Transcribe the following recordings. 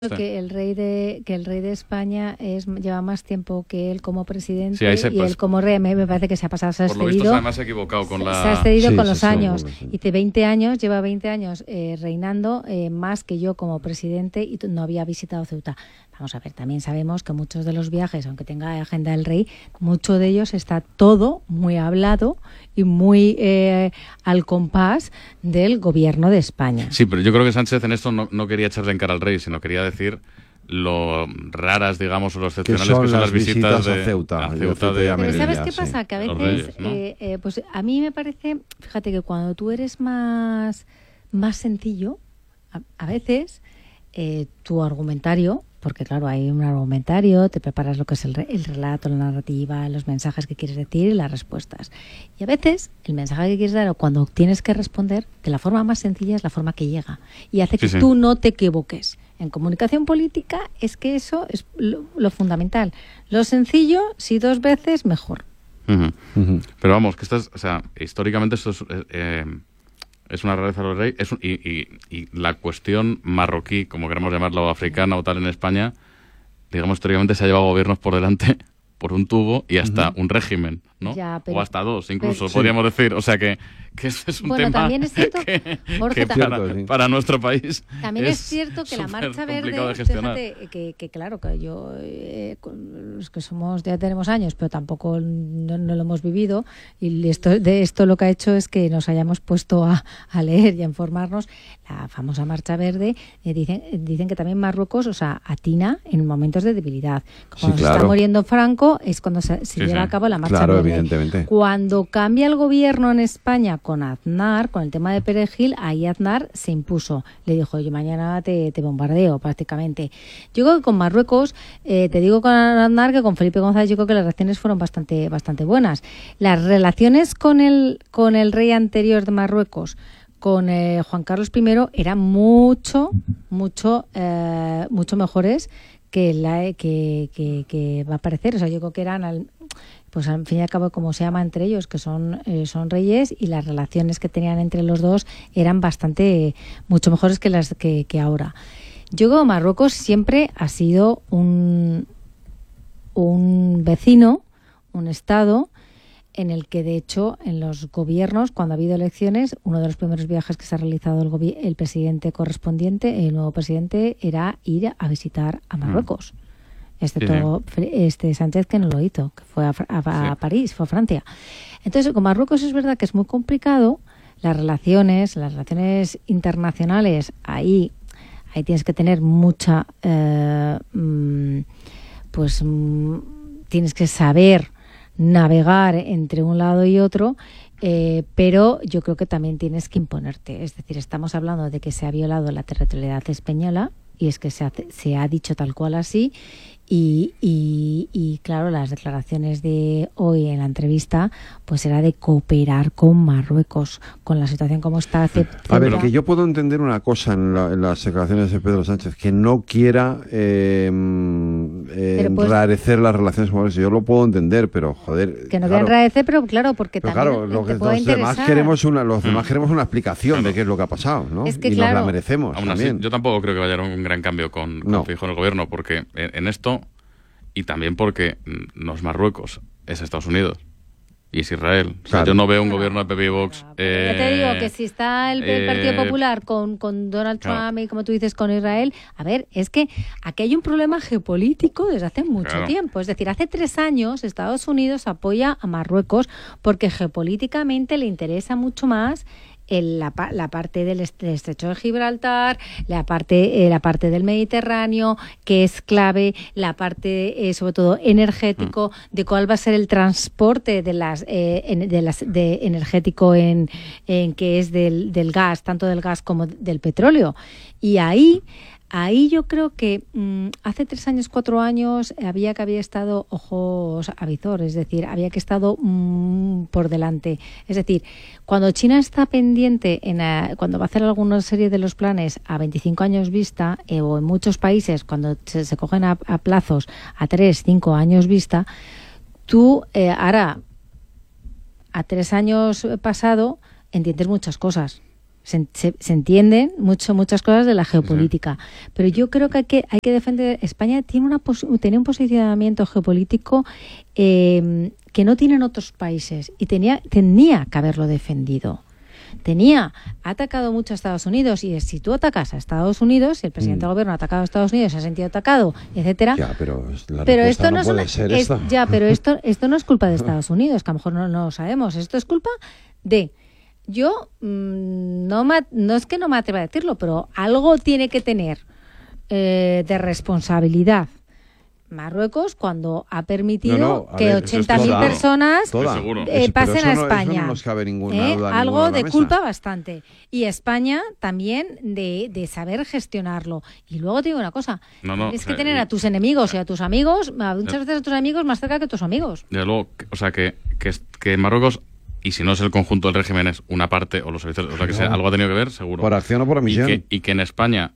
Que el rey de España lleva más tiempo que él como presidente, sí, y él como rey me parece que se ha pasado, se ha excedido. Por lo visto además se ha equivocado con la... Se ha excedido con los años. Y de 20 años, lleva 20 años reinando, más que yo como presidente, y no había visitado Ceuta. Vamos a ver, también sabemos que muchos de los viajes, aunque tenga agenda el rey, mucho de ellos está todo muy hablado y muy al compás del gobierno de España. Sí, pero yo creo que Sánchez en esto no quería echarle en cara al rey, sino quería decir lo raras, digamos, o lo excepcionales que son las visitas a Ceuta. Pero ¿sabes qué pasa? Que a veces, Reyes, ¿no? Pues a mí me parece, fíjate que cuando tú eres más sencillo, a veces tu argumentario, porque claro, hay un argumentario, te preparas lo que es el relato, la narrativa, los mensajes que quieres decir y las respuestas. Y a veces el mensaje que quieres dar o cuando tienes que responder, de la forma más sencilla es la forma que llega y hace que tú no te equivoques. En comunicación política es que eso es lo fundamental. Lo sencillo, si 2 veces, mejor. Pero vamos, que históricamente esto es una rareza del rey, y la cuestión marroquí, como queramos llamarla, o africana o tal en España, digamos, históricamente se ha llevado gobiernos por delante por un tubo y hasta un régimen, ¿no? Ya, o hasta 2, incluso, podríamos decir. O sea que ese es un tema también es cierto, que para nuestro país también es cierto que la Marcha Verde, fíjate que claro, que yo, los que somos, ya tenemos años, pero tampoco no lo hemos vivido, y esto lo que ha hecho es que nos hayamos puesto a leer y a informarnos. La famosa Marcha Verde, dicen que también Marruecos, atina en momentos de debilidad. Cuando se está muriendo Franco es cuando se lleva a cabo la Marcha Verde. Evidentemente. Cuando cambia el gobierno en España con Aznar, con el tema de Perejil, ahí Aznar se impuso. Le dijo, yo mañana te bombardeo prácticamente. Yo creo que con Marruecos, te digo con Aznar que con Felipe González yo creo que las relaciones fueron bastante buenas. Las relaciones con el rey anterior de Marruecos, con Juan Carlos I, eran mucho mejores que va a aparecer. Yo creo que eran pues al fin y al cabo, como se llama entre ellos, que son reyes, y las relaciones que tenían entre los dos eran mucho mejores que las que ahora. Yo creo que Marruecos siempre ha sido un vecino, un estado en el que, de hecho, en los gobiernos, cuando ha habido elecciones, uno de los primeros viajes que se ha realizado el presidente correspondiente, el nuevo presidente, era ir a visitar a Marruecos. Excepto Sánchez, que no lo hizo, que fue a París, fue a Francia. Entonces, con Marruecos es verdad que es muy complicado. Las relaciones internacionales, ahí tienes que tener mucha... tienes que saber navegar entre un lado y otro, pero yo creo que también tienes que imponerte. Es decir, estamos hablando de que se ha violado la territorialidad española, y es que se ha dicho tal cual así, y claro, las declaraciones de hoy en la entrevista pues era de cooperar con Marruecos, con la situación como está. A ver, que yo puedo entender una cosa en las declaraciones de Pedro Sánchez, que no quiera enrarecer las relaciones con Marruecos. Yo lo puedo entender, pero joder... Que no quiera enrarecer, pero claro, porque también los demás queremos una explicación de qué es lo que ha pasado, ¿no? Es que, y nos la merecemos. Aún también. Así, yo tampoco creo que vaya a haber un gran cambio con Feijóo en el gobierno, porque en esto, y también porque no es Marruecos, es Estados Unidos y es Israel. Yo no veo un gobierno de PP y Vox. Ya te digo que si está el Partido Popular con Donald Trump y, como tú dices, con Israel, a ver, es que aquí hay un problema geopolítico desde hace mucho tiempo. Es decir, hace 3 años Estados Unidos apoya a Marruecos porque geopolíticamente le interesa mucho más la parte del estrecho de Gibraltar, la parte del Mediterráneo, que es clave, la parte sobre todo energético, de cuál va a ser el transporte de energético en que es del gas, tanto del gas como del petróleo. Y ahí yo creo que hace 3 años, 4 años había estado ojos a visor, es decir, había que estado por delante. Es decir, cuando China está pendiente, cuando va a hacer alguna serie de los planes a 25 años vista, o en muchos países cuando se cogen a plazos a 3, 5 años vista, tú ahora, a 3 años pasado, entiendes muchas cosas. Se entienden muchas cosas de la geopolítica, pero yo creo que hay que defender. España tiene tenía un posicionamiento geopolítico que no tienen otros países y tenía que haberlo defendido. Ha atacado mucho a Estados Unidos, y si tú atacas a Estados Unidos, si el presidente del gobierno ha atacado a Estados Unidos, se ha sentido atacado, etcétera. Ya, pero esto no puede ser esta. Ya, pero esto no es culpa de Estados Unidos, que a lo mejor no lo sabemos. Esto es culpa de... Yo no es que no me atreva a decirlo, pero algo tiene que tener de responsabilidad Marruecos cuando ha permitido que 80.000 personas pasen a España. Eso no nos cabe ninguna duda. Algo de culpa bastante. Y España también de saber gestionarlo. Y luego te digo una cosa, tienes que tener a tus enemigos y a tus amigos, muchas veces a tus amigos más cerca que tus amigos. Desde luego, o sea, que Marruecos, y si no es el conjunto del régimen, es una parte o los servicios, o sea que sea, algo ha tenido que ver, seguro. Por acción o por omisión. Y que en España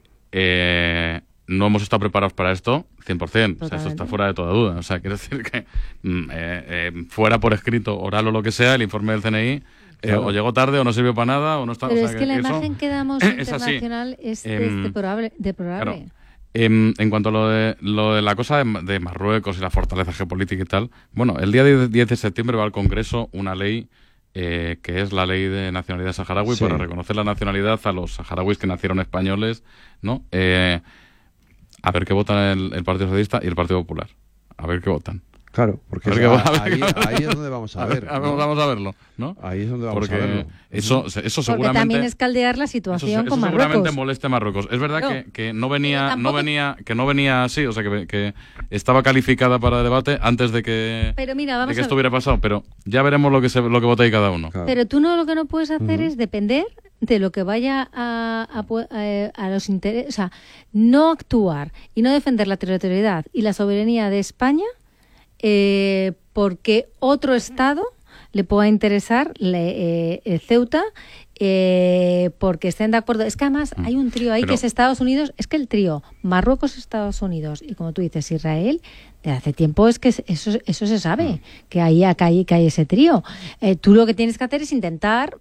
no hemos estado preparados para esto, 100%. O sea, esto está fuera de toda duda. O sea, quiero decir que fuera por escrito, oral o lo que sea, el informe del CNI o llegó tarde o no sirvió para nada o no está... Pero o sea, es que la imagen que damos internacional es deplorable. Claro. En cuanto a lo de la cosa de Marruecos y la fortaleza geopolítica y tal, bueno, el día 10 de septiembre va al Congreso una ley que es la ley de nacionalidad saharaui, para reconocer la nacionalidad a los saharauis que nacieron españoles, ¿no? A ver qué votan el Partido Socialista y el Partido Popular. A ver qué votan. Claro, porque ahí es donde vamos a ver. Vamos a verlo, ¿no? Ahí es donde vamos a verlo. Eso seguramente... Porque también es caldear la situación con Marruecos. Seguramente moleste a Marruecos. Es verdad que no venía así, o sea, que estaba calificada para debate antes de que, esto hubiera pasado, pero ya veremos lo que votáis cada uno. Claro. Pero tú lo que no puedes hacer es depender de lo que vaya a los intereses, o sea, no actuar y no defender la territorialidad y la soberanía de España porque otro Estado le pueda interesar Ceuta porque estén de acuerdo. Es que además hay un trío ahí que es Estados Unidos, es que el trío Marruecos, Estados Unidos y, como tú dices, Israel, de hace tiempo es que eso se sabe, que hay ese trío. Tú lo que tienes que hacer es intentar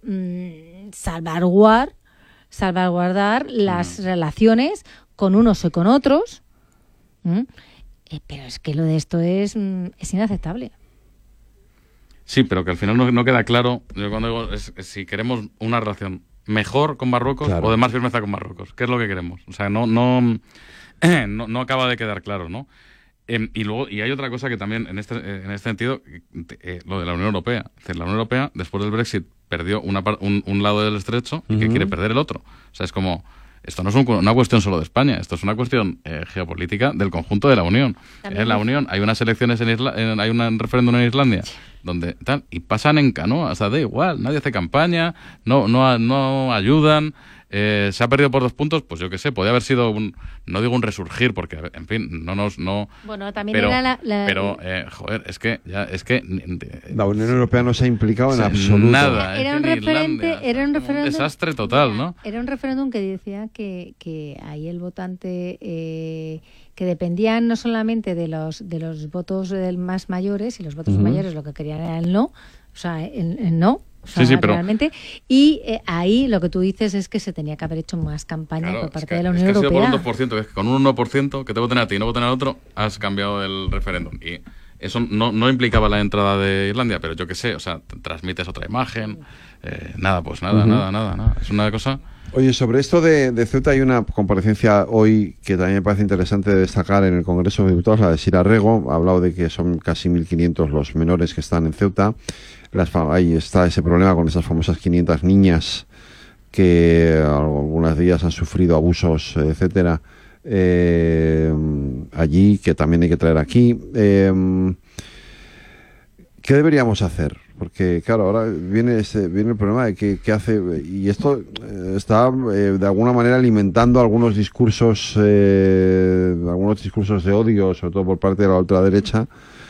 salvaguardar las relaciones con unos y con otros. Pero es que lo de esto es inaceptable. Sí, pero que al final no queda claro. Yo cuando digo si queremos una relación mejor con Marruecos o de más firmeza con Marruecos. ¿Qué es lo que queremos? O sea, no acaba de quedar claro, ¿no? Y hay otra cosa que también en este sentido, lo de la Unión Europea. Es decir, la Unión Europea, después del Brexit, perdió un lado del estrecho y que quiere perder el otro. O sea, es como... Esto no es una cuestión solo de España, esto es una cuestión geopolítica del conjunto de la Unión. En la Unión hay unas elecciones hay un referéndum en Islandia donde tal y pasan en canoa, o sea, da igual, nadie hace campaña, no ayudan. Se ha perdido por 2 puntos, pues yo qué sé, podría haber sido no digo un resurgir, porque, en fin, Bueno, también pero, era pero joder, es que la Unión Europea no se ha implicado en absoluto. Nada. Era un referéndum. Un desastre total, ¿no? Era un referéndum que decía que ahí el votante que dependían no solamente de los votos más mayores, y los votos mayores lo que querían era el no, o sea, el no. O sea, pero realmente, y ahí lo que tú dices es que se tenía que haber hecho más campaña por parte de la Unión Europea. Es que ha sido por un 2%, es que con un 1% que te voten a ti y no voten al otro, has cambiado el referéndum. Y eso no implicaba la entrada de Islandia, pero yo qué sé, o sea, transmites otra imagen, nada. Es una cosa... Oye, sobre esto de Ceuta hay una comparecencia hoy que también me parece interesante destacar en el Congreso de Diputados, la de Sira Rego. Ha hablado de que son casi 1.500 los menores que están en Ceuta. Ahí está ese problema con esas famosas 500 niñas que algunas de ellas han sufrido abusos, etcétera, allí, que también hay que traer aquí. ¿Qué deberíamos hacer? Porque, claro, ahora viene el problema de qué hace... Y esto está, de alguna manera, alimentando algunos discursos de odio, sobre todo por parte de la ultraderecha,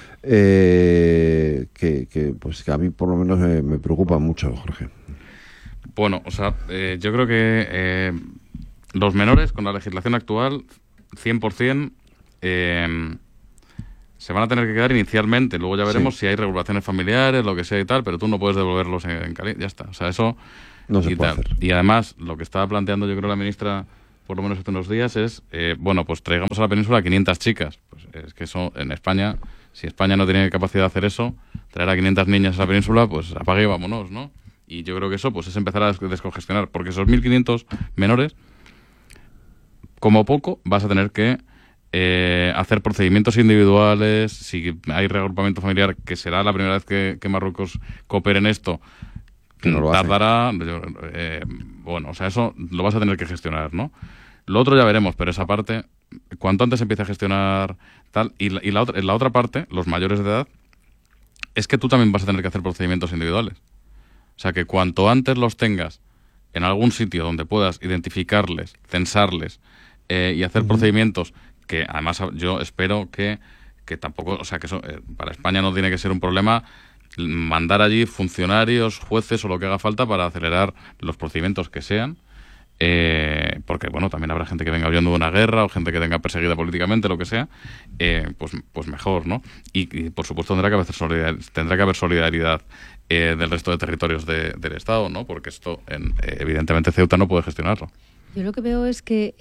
que a mí, por lo menos, me preocupa mucho, Jorge. Bueno, o sea, yo creo que los menores, con la legislación actual, 100%... se van a tener que quedar inicialmente. Luego ya veremos si hay regulaciones familiares, lo que sea y tal, pero tú no puedes devolverlos en Cali. Ya está. O sea, eso... No se puede hacer. Y además, lo que estaba planteando yo creo la ministra, por lo menos hace unos días, es, bueno, pues traigamos a la península 500 chicas. Pues es que eso, en España, si España no tiene capacidad de hacer eso, traer a 500 niñas a la península, pues apague y vámonos, ¿no? Y yo creo que eso pues es empezar a descongestionar, porque esos 1.500 menores, como poco, vas a tener que hacer procedimientos individuales. Si hay reagrupamiento familiar, que será la primera vez que Marruecos coopere en esto, no tardará, bueno, o sea, eso lo vas a tener que gestionar, ¿no? Lo otro ya veremos, pero esa parte, cuanto antes empiece a gestionar tal, y la otra parte, los mayores de edad, es que tú también vas a tener que hacer procedimientos individuales. O sea, que cuanto antes los tengas en algún sitio donde puedas identificarles, censarles y hacer procedimientos que, además, yo espero que tampoco, o sea, que eso para España no tiene que ser un problema mandar allí funcionarios, jueces o lo que haga falta para acelerar los procedimientos que sean, porque bueno, también habrá gente que venga huyendo de una guerra o gente que tenga perseguida políticamente, lo que sea, pues mejor, ¿no? Y por supuesto tendrá que haber solidaridad del resto de territorios del Estado, ¿no? Porque esto evidentemente Ceuta no puede gestionarlo. Yo lo que veo es que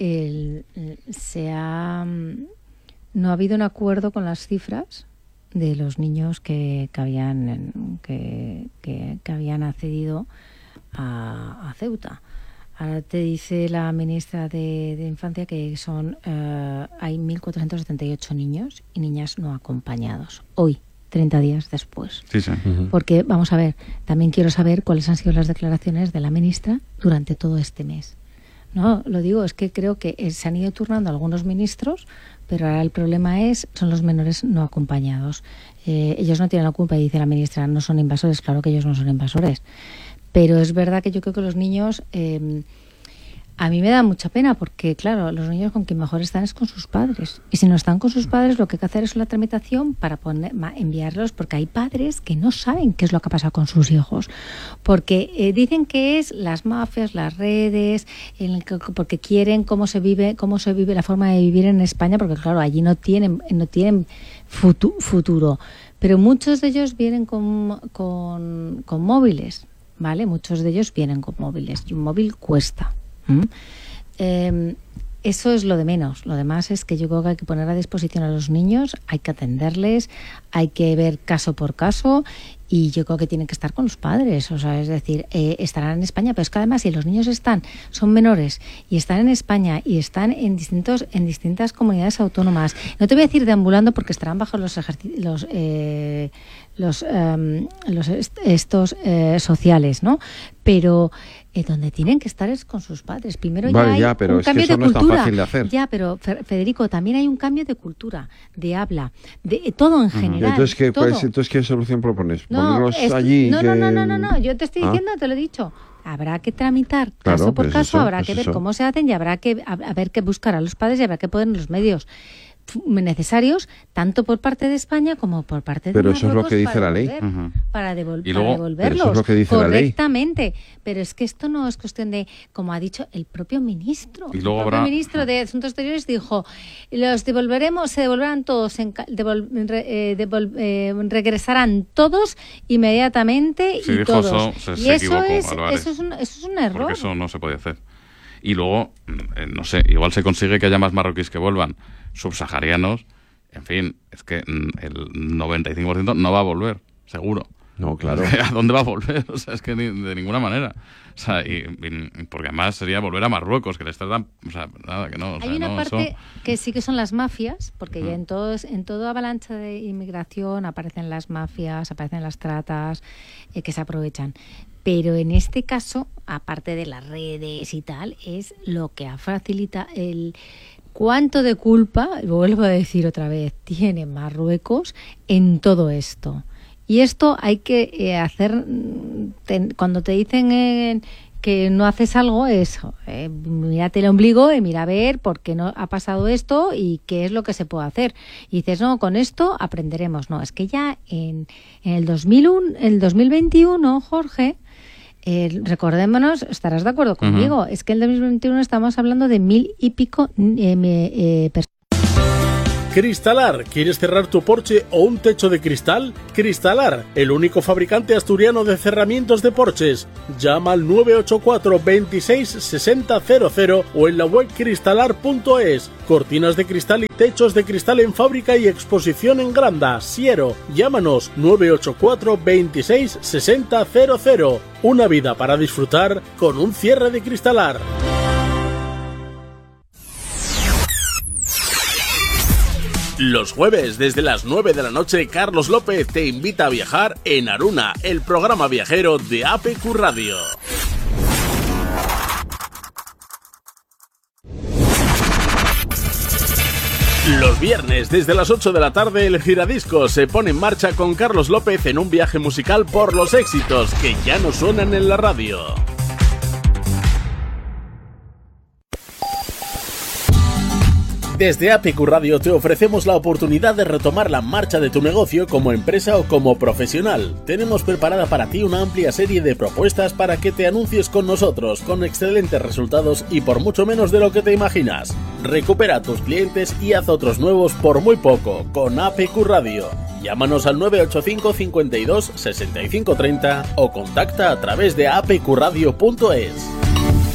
no ha habido un acuerdo con las cifras de los niños que habían accedido a Ceuta. Ahora te dice la ministra de Infancia que hay 1.478 niños y niñas no acompañados. Hoy, 30 días después. Sí, sí. Porque, vamos a ver, también quiero saber cuáles han sido las declaraciones de la ministra durante todo este mes. No, lo digo, es que creo que se han ido turnando algunos ministros, pero ahora el problema son los menores no acompañados. Ellos no tienen la culpa, y dice la ministra, no son invasores. Claro que ellos no son invasores. Pero es verdad que yo creo que los niños, a mí me da mucha pena, porque claro, los niños con quien mejor están es con sus padres. Y si no están con sus padres, lo que hay que hacer es una tramitación para enviarlos, porque hay padres que no saben qué es lo que ha pasado con sus hijos. Porque dicen que es las mafias, las redes, porque quieren cómo se vive la forma de vivir en España, porque claro, allí no tienen futuro. Pero muchos de ellos vienen con móviles, ¿vale? Muchos de ellos vienen con móviles y un móvil cuesta. Eso es lo de menos. Lo demás es que yo creo que hay que poner a disposición a los niños, hay que atenderles, hay que ver caso por caso, y yo creo que tienen que estar con los padres. O sea, es decir, estarán en España, pero es que además si los niños son menores y están en España y están en distintas comunidades autónomas, no te voy a decir deambulando porque estarán bajo estos sociales, ¿no? Pero donde tienen que estar es con sus padres. Primero ya hay un cambio de cultura. No es tan fácil de hacer. Ya, pero Federico, también hay un cambio de cultura, de habla, de todo en general. Entonces, ¿qué solución propones? ¿Ponerlos allí? No, yo te estoy diciendo, te lo he dicho. Habrá que tramitar caso por caso, habrá que ver cómo se hacen, y habrá que buscar a los padres, y habrá que poner los medios necesarios, tanto por parte de España como por parte de Marruecos. Pero eso es lo que dice la ley. Para devolverlos pero eso es lo que dice correctamente. La ley. Pero es que esto no es cuestión de, como ha dicho el propio ministro. Y luego el propio ministro de Asuntos Exteriores dijo, se devolverán todos, regresarán todos inmediatamente, sí, y dijo todos. Se equivocó, eso es un error. Porque eso no se puede hacer. Y luego, no sé, igual se consigue que haya más marroquíes que vuelvan. Subsaharianos, en fin, es que el 95% no va a volver, seguro. No, claro. ¿A dónde va a volver? O sea, es que de ninguna manera. O sea, porque además sería volver a Marruecos, que les tratan, o sea, nada, que no. O sea, hay una parte eso... que sí que son las mafias, porque ya en toda avalancha de inmigración aparecen las mafias, aparecen las tratas, que se aprovechan. Pero en este caso, aparte de las redes y tal, es lo que facilita cuánto de culpa, vuelvo a decir otra vez, tiene Marruecos en todo esto. Y esto hay que hacer, cuando te dicen que no haces algo, mírate el ombligo y mira a ver por qué no ha pasado esto y qué es lo que se puede hacer. Y dices, no, con esto aprenderemos. No, es que ya en el 2021, Jorge, recordémonos, estarás de acuerdo conmigo, es que en el 2021 estamos hablando de 1.000 y pico personas. Cristalar, ¿quieres cerrar tu porche o un techo de cristal? Cristalar, el único fabricante asturiano de cerramientos de porches. Llama al 984 26 60 00 o en la web cristalar.es. Cortinas de cristal y techos de cristal en fábrica y exposición en Granda, Siero. Llámanos 984 26 60 00. Una vida para disfrutar con un cierre de Cristalar. Los jueves, desde las 9 de la noche, Carlos López te invita a viajar en Aruna, el programa viajero de APQ Radio. Los viernes, desde las 8 de la tarde, el Giradiscos se pone en marcha con Carlos López en un viaje musical por los éxitos que ya no suenan en la radio. Desde APQ Radio te ofrecemos la oportunidad de retomar la marcha de tu negocio como empresa o como profesional. Tenemos preparada para ti una amplia serie de propuestas para que te anuncies con nosotros, con excelentes resultados y por mucho menos de lo que te imaginas. Recupera a tus clientes y haz otros nuevos por muy poco con APQ Radio. Llámanos al 985 52 65 30 o contacta a través de apqradio.es.